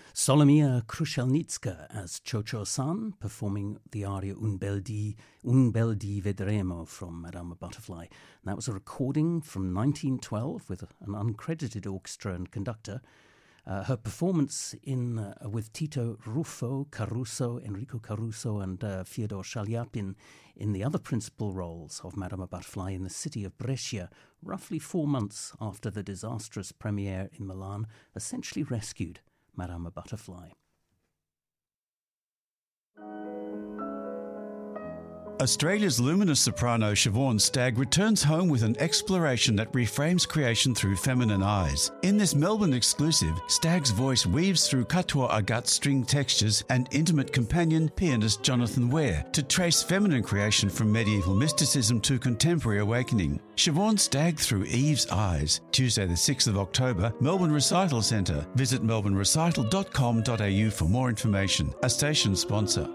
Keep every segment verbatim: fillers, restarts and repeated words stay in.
Solomia Kruszelnicka as Cho-Cho-san, performing the aria Un bel di, Un bel di vedremo from Madame Butterfly. And that was a recording from nineteen twelve with an uncredited orchestra and conductor. Uh, her performance in uh, with Tito Ruffo, Caruso, Enrico Caruso, and uh, Fyodor Shaliapin in the other principal roles of Madame Butterfly in the city of Brescia, roughly four months after the disastrous premiere in Milan, essentially rescued Madame Butterfly. Australia's luminous soprano Siobhan Stagg returns home with an exploration that reframes creation through feminine eyes. In this Melbourne exclusive, Stagg's voice weaves through Katoa Agat's string textures and intimate companion pianist Jonathan Ware to trace feminine creation from medieval mysticism to contemporary awakening. Siobhan Stagg through Eve's eyes. Tuesday the sixth of October, Melbourne Recital Centre. Visit melbourne recital dot com dot a u for more information. A station sponsor.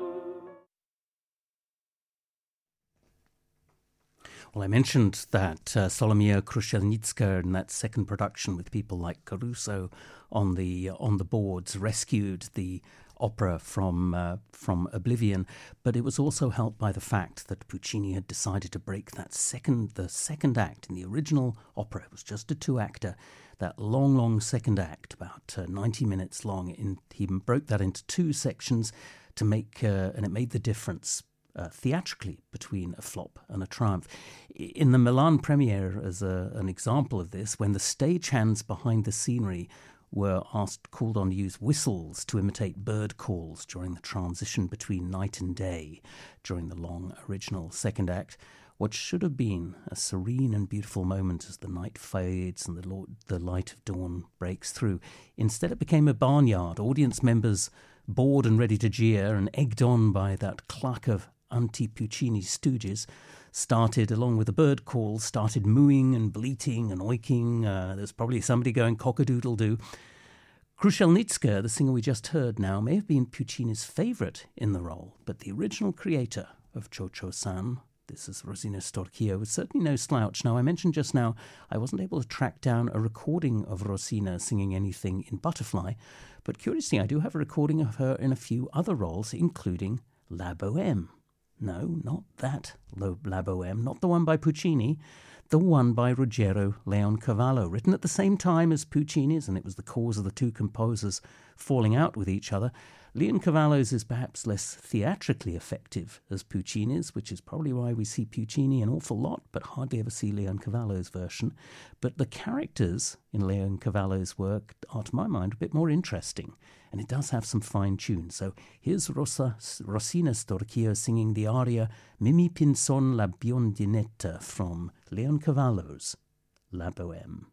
Well, I mentioned that uh, Solomia Kruszelnicka in that second production with people like Caruso on the uh, on the boards rescued the opera from uh, from oblivion, but it was also helped by the fact that Puccini had decided to break that second the second act in the original opera. It was just a two-actor. That long, long second act, about uh, ninety minutes long. In, he broke that into two sections to make, uh, and it made the difference. Uh, theatrically between a flop and a triumph. In the Milan premiere, as a, an example of this, when the stagehands behind the scenery were asked, called on to use whistles to imitate bird calls during the transition between night and day during the long original second act, what should have been a serene and beautiful moment as the night fades and the, lo- the light of dawn breaks through, instead it became a barnyard. Audience members bored and ready to jeer and egged on by that clack of anti-Puccini stooges, started, along with the bird calls, started mooing and bleating and oiking. Uh, there's probably somebody going cock-a-doodle-doo. Kruszelnicka, the singer we just heard now, may have been Puccini's favourite in the role, but the original creator of Cho-Cho-san, this is Rosina Storchio, was certainly no slouch. Now, I mentioned just now I wasn't able to track down a recording of Rosina singing anything in Butterfly, but curiously I do have a recording of her in a few other roles, including La Bohème. No, not that La Bohème, not the one by Puccini, the one by Ruggero Leoncavallo, written at the same time as Puccini's, and it was the cause of the two composers falling out with each other. Leoncavallo's is perhaps less theatrically effective as Puccini's, which is probably why we see Puccini an awful lot, but hardly ever see Leoncavallo's version. But the characters in Leoncavallo's work are, to my mind, a bit more interesting, and it does have some fine tunes. So here's Rosa, Rosina Storchio singing the aria Mimi Pinson la Biondinetta from Leoncavallo's La Bohème.